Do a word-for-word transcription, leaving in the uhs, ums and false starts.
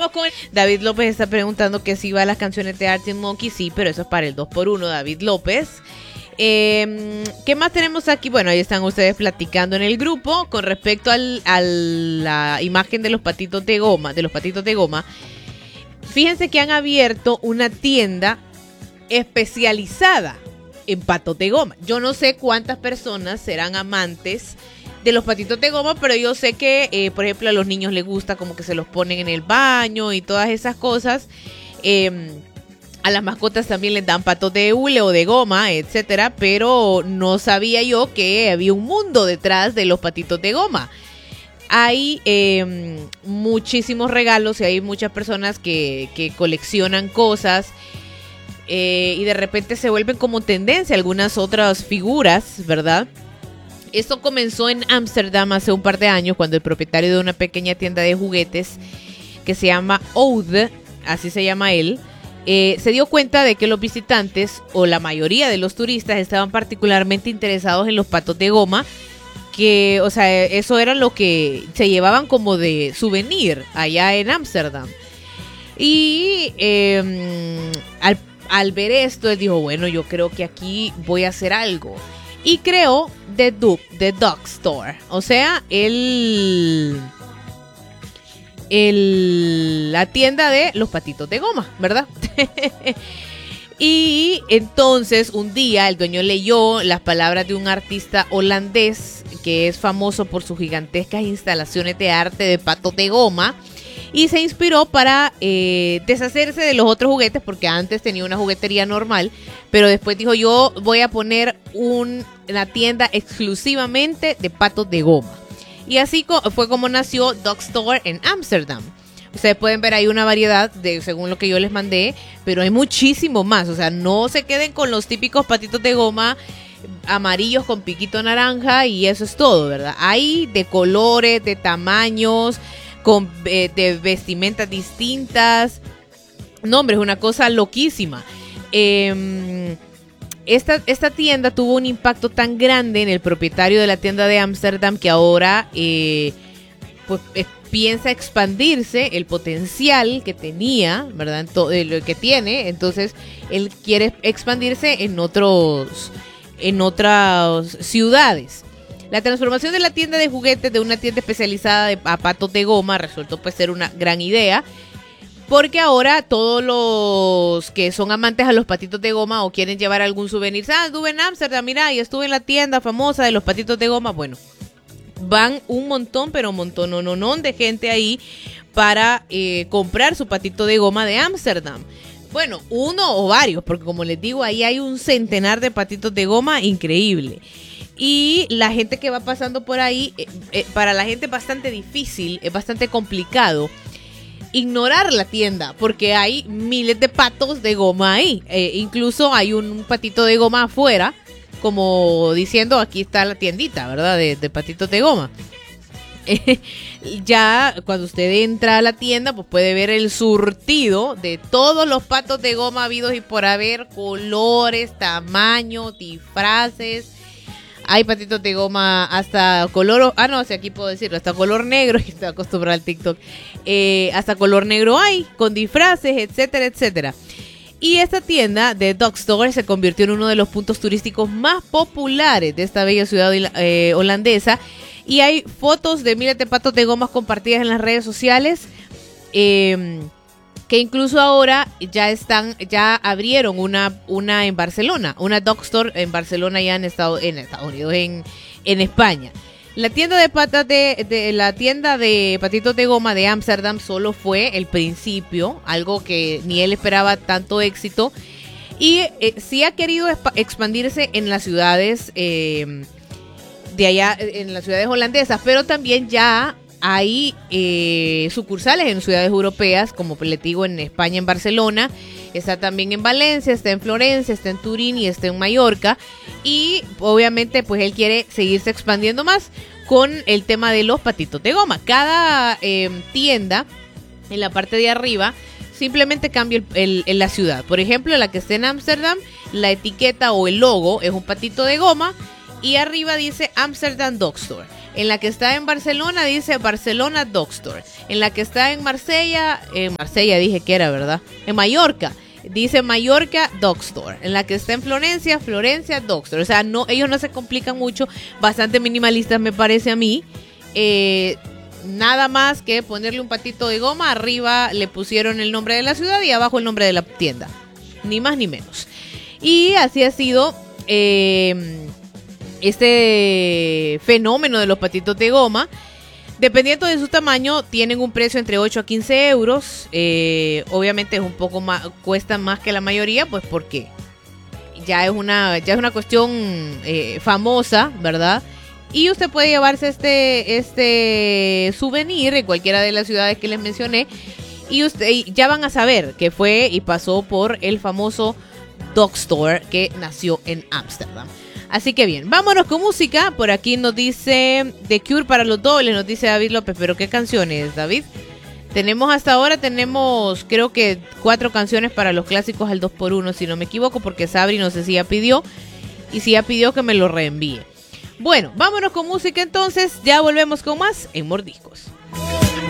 vamos con... David López está preguntando que si va a las canciones de Arctic Monkey. Sí, pero eso es para el dos por uno, David López. Eh, ¿Qué más tenemos aquí? Bueno, ahí están ustedes platicando en el grupo con respecto al, a la imagen de los patitos de goma, de los patitos de goma. Fíjense que han abierto una tienda especializada en patos de goma. Yo no sé cuántas personas serán amantes de los patitos de goma, pero yo sé que, eh, por ejemplo, a los niños les gusta como que se los ponen en el baño y todas esas cosas. Eh, a las mascotas también les dan patos de hule o de goma, etcétera, pero no sabía yo que había un mundo detrás de los patitos de goma. Hay eh, muchísimos regalos y hay muchas personas que, que coleccionan cosas eh, y de repente se vuelven como tendencia algunas otras figuras, ¿verdad? Esto comenzó en Ámsterdam hace un par de años cuando el propietario de una pequeña tienda de juguetes que se llama Ode, así se llama él, eh, se dio cuenta de que los visitantes o la mayoría de los turistas estaban particularmente interesados en los patos de goma, que, o sea, eso era lo que se llevaban como de souvenir allá en Ámsterdam. Y eh, al, al ver esto, él dijo, bueno, yo creo que aquí voy a hacer algo. Y creó The Dog, The Dog Store. O sea, el, el, la tienda de los patitos de goma, ¿verdad? Y entonces un día el dueño leyó las palabras de un artista holandés que es famoso por sus gigantescas instalaciones de arte de patos de goma. Y se inspiró para eh, deshacerse de los otros juguetes, porque antes tenía una juguetería normal, pero después dijo, yo voy a poner un, una tienda exclusivamente de patos de goma. Y así co- fue como nació Dog Store en Ámsterdam. Ustedes pueden ver ahí una variedad, de según lo que yo les mandé, pero hay muchísimo más. O sea, no se queden con los típicos patitos de goma amarillos con piquito naranja y eso es todo, ¿verdad? Hay de colores, de tamaños, con eh, de vestimentas distintas. No, hombre, es una cosa loquísima. Eh, esta, esta tienda tuvo un impacto tan grande en el propietario de la tienda de Ámsterdam que ahora eh, pues, eh, piensa expandirse el potencial que tenía, ¿verdad? Todo, eh, lo que tiene. Entonces, él quiere expandirse en otros, en otras ciudades. La transformación de la tienda de juguetes de una tienda especializada de, a patos de goma resultó pues ser una gran idea, porque ahora todos los que son amantes a los patitos de goma o quieren llevar algún souvenir, ah, estuve en Ámsterdam, mira, y estuve en la tienda famosa de los patitos de goma, bueno, van un montón, pero un montón, no, no, no, de gente ahí para eh, comprar su patito de goma de Ámsterdam. Bueno, uno o varios, porque como les digo, ahí hay un centenar de patitos de goma increíble. Y la gente que va pasando por ahí, eh, eh, para la gente es bastante difícil, es bastante complicado ignorar la tienda, porque hay miles de patos de goma ahí. Eh, incluso hay un, un patito de goma afuera, como diciendo, aquí está la tiendita, ¿verdad? De, de patitos de goma. Eh, ya cuando usted entra a la tienda, pues puede ver el surtido de todos los patos de goma habidos y por haber, colores, tamaños, disfraces. Hay patitos de goma hasta color... Ah, no, si aquí puedo decirlo. Hasta color negro. Estoy acostumbrado al TikTok. Eh, hasta color negro hay. Con disfraces, etcétera, etcétera. Y esta tienda de Dog Store se convirtió en uno de los puntos turísticos más populares de esta bella ciudad eh, holandesa. Y hay fotos de miles de patos de gomas compartidas en las redes sociales. Eh... que incluso ahora ya están, ya abrieron una, una en Barcelona, una Dog Store en Barcelona ya en Estados, en Estados Unidos, en, en España. La tienda de patas de, de la tienda de patitos de goma de Ámsterdam solo fue el principio, algo que ni él esperaba tanto éxito, y eh, sí ha querido expandirse en las ciudades eh, de allá, en las ciudades holandesas, pero también ya hay eh, sucursales en ciudades europeas, como les digo, en España, en Barcelona, está también en Valencia, está en Florencia, está en Turín y está en Mallorca. Y obviamente pues él quiere seguirse expandiendo más con el tema de los patitos de goma. Cada eh, tienda en la parte de arriba simplemente cambia el, el, el, la ciudad. Por ejemplo, la que está en Ámsterdam, la etiqueta o el logo es un patito de goma y arriba dice Amsterdam Dog Store. En la que está en Barcelona dice Barcelona Dog Store. En la que está en Marsella, en Marsella dije que era, ¿verdad? En Mallorca dice Mallorca Dog Store. En la que está en Florencia, Florencia Dog Store. O sea, no, ellos no se complican mucho, bastante minimalistas me parece a mí. Eh, nada más que ponerle un patito de goma, arriba le pusieron el nombre de la ciudad y abajo el nombre de la tienda. Ni más ni menos. Y así ha sido eh, este fenómeno de los patitos de goma. Dependiendo de su tamaño, tienen un precio entre ocho a quince euros. Eh, obviamente es un poco más, cuestan más que la mayoría, pues porque ya es una, ya es una cuestión eh, famosa, ¿verdad? Y usted puede llevarse este, este souvenir en cualquiera de las ciudades que les mencioné. Y usted ya van a saber que fue y pasó por el famoso Dog Store que nació en Ámsterdam. Así que bien, vámonos con música. Por aquí nos dice The Cure para los dobles, nos dice David López. ¿Pero qué canciones, David? Tenemos hasta ahora, tenemos creo que cuatro canciones para los clásicos al dos por uno, si no me equivoco, porque Sabri no sé si ya pidió. Y si ya pidió que me lo reenvíe. Bueno, vámonos con música entonces. Ya volvemos con más en Mordiscos.